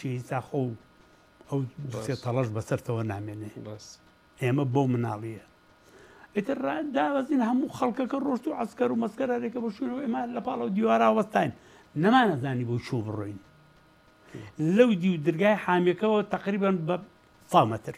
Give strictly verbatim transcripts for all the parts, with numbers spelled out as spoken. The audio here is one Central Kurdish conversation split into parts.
چیسا خۆ ئەو سێ تەڵەش بەسەرتەوە نامێنێ ئێمە بۆ مناڵیە ئیتر داوەزین هەموو خەڵکەکە ڕۆشت و عسکەر و مەسکەرارێکە بە شوێنەوە ئێمە لە پاڵەوە دیوارا وەستاین نەمانەزانی بۆ چوو بڕۆین لەو دی و دەرگای حامیەکەەوە تقریبان بە سا مەتر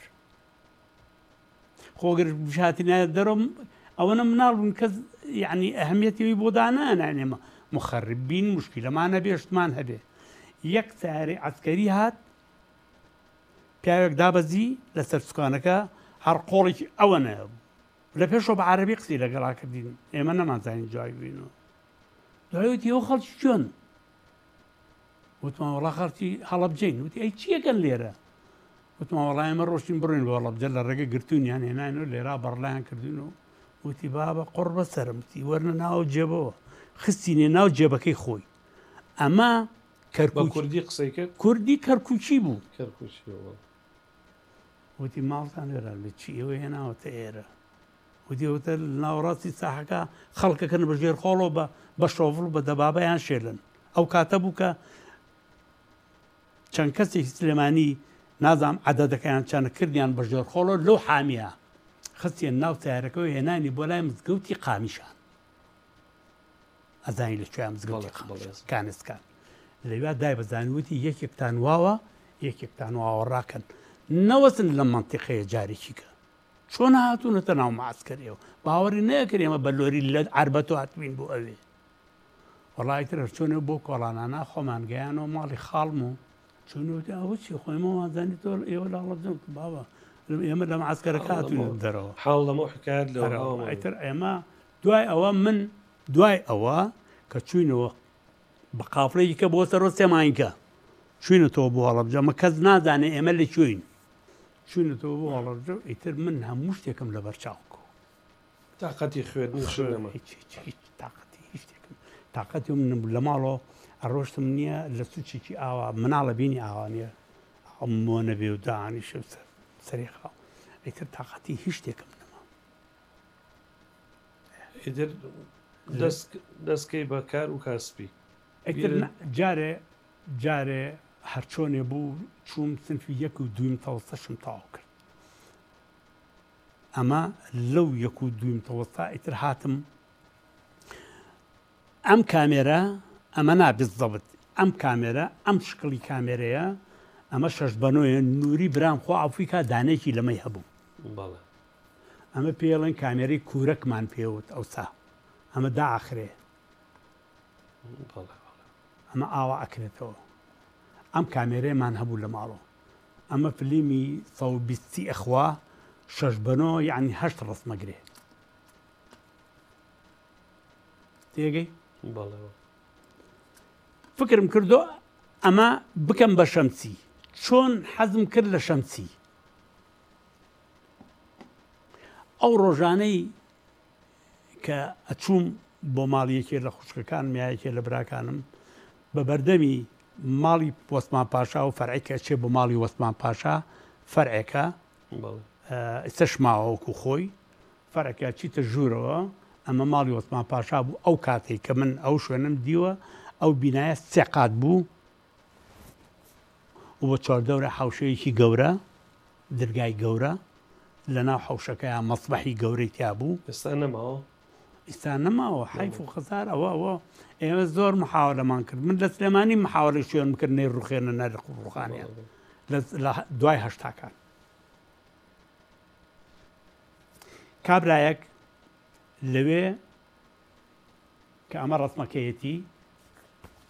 خۆگەر بشاتینایە دەرۆم ئەوەنە مناڵ بوون کەس یعنی ئەهمیەتەوەی بۆ دانانانێمە مخەربین مشکلەمانە بێشتمان هەبێ یەک سارێ عسکەری هات پیاوێک دابەزی لەسەر سوکانەکە هەر قۆڵێکی ئەوە نەبوو لە پێشەوە بە عەرەبی قسەی لەگەڵا کردین ئێمە نەمانزانین جوای بینەوە دوایوتی ئەو خەڵکی چۆن وتمان وەڵا خەڵکی هەڵەبجەین وتی ئەی چیەکەن لێرە وتمان وەڵای ئێمە ڕۆشتین بڕۆین بۆ هەڵەبجە لە ڕێگە گرتوونیان هێناینەوە لێرا بەڕلایان کردوینەوە وتی بابە قڕ بەسەرم وتی وەرنە ناو جێبەوە خستینێ ناو جێبەکەی خۆی ئەمە کوردی قسەی کرد کوردی کەرکوچی بوو وتی ماڵتان لێرە لە چی ئێوە هێناوەتە ئێرە وتیوتە ناوەڕاستی ساحەکە خەڵکەکەن بەژێر خۆڵەوە بە بە شۆڤڵ بە دەبابەیان شێلن ئەو کاتە بوو کە چەند کەسێکی سلێمانی نازام عەدەدەکەیان چەند کردیان بەژێر خۆڵەوە لەو حامیە خستیان ناو تیارەکەەوە هێنانی بۆ لای مزگەوتی قامیشان ئەزانی لەکوێیان مزگەوتی کانسکان لەوێ دای بەزانوتی یەکێکتان واوە یەکێکتان واوە ڕاکەن نەوەسن لە منتیقەیە جارێکیکە چۆن هاتوونەتە ناو معسکەرەوە باوەڕی نەکرد ئێمە بە لۆری لە عربەتۆ هاتوین بۆ ئەوێ وەڵایتر چۆنێ بۆ کۆڵانانە خۆمانگەیانەوە ماڵی خاڵم و چۆنوتی ئەوە چی خۆیمە وازانی تۆ ئێوە لاڵەبجم باوە ئێمە لە معسکەرەکە هاتوون دەرەوە حاڵ لەمە حکایەت لەئیتر ئێمە دوای ئەوە من دوای ئەوە کە چوینەوە بە قافلەیەکی کە بۆ سەرۆ سێمانکە چوینەتەوە بۆ هەڵەبجەمە کەس نازانێ ئێمە لە کوێین چوینەتەوە بۆ هەڵەبجە ئیتر من هەموو شتێکم لە بەرچاوکۆ تااقەتی خوێندنی شوێنەمە تااقەتی هیچ شتێکم تااقەتی من لە ماڵەوە ئەڕۆشتم نییە لە سوچێکی ئاوا مناڵە بینی ئاوانە ئەمۆ نەبێ و داانی شە سەری خاو ئیتر تااقەتی هیچ شتێکم نەما ئیتر دەستکەی بەکار و کاسپی ئیتر جارێ جارێ هەرچۆنێ بوو چووم سنفی یەک و دویم تەوەستەشم تاوا کرد ئەمە لەو یەک و دویم تەوەستا ئیتر هاتم ئەم کامێرە ئەمە نابێت زەبت ئەم کامێرە ئەم شکڵی کامێرەیە ئەمە شەش بەنۆیە نووری برام خۆ ئەفریقا دانێکی لەمەی هەبوو ئەمە پێڵێن کامێرەی کوورەکمان پێوت ئەوسا ئەمە داخرێ ئەمە ئاوا ئەکرێتەوە ئەم کامێرەیەمان هەبوو لە ماڵەوە ئەمە فلیمی سەد و بیستی ئەخوا شەش بەنۆ یعنی هەشت ڕسمەگرێ تێگەی فکرم کردو ئەمە بکەم بە شەمسی چۆن حەزم کرد لە شەمسی ئەو ڕۆژانەی کە ئەچووم بۆ ماڵیەکێ لە خوشکەکان میایەکێ لە براکانم بە بەردەمی ماڵی وەسمان پاشا و فەرعێکە چێ بۆ ماڵی وەسمان پاشا فەرعێکە ئێستش ماوەکو خۆی فەرعێکە چیتە ژوورەوە ئەمە ماڵی وەسمان پاشا بوو ئەو کاتێک کە من ئەو شوێنم دیوە ئەو بینایە سێ قات بوو و بە چواردەورە حەوشەیەکی گەورە دەرگای گەورە لە ناو حەوشەکەیان مەسبەحی گەورەی تیا بوو ئێستا نەماوە ئێستا نەماوە حیف و خەسار ئەوە ئەوە ئێمە زۆر محاولەمان کرد من لە سلێمانی محاولە شوێن بکرد نەی ڕوخێنە نەر ڕوخانیان لە دوای هەشتاکان کابرایەک لەوێ کە ئەمە ڕسمەکەیەتی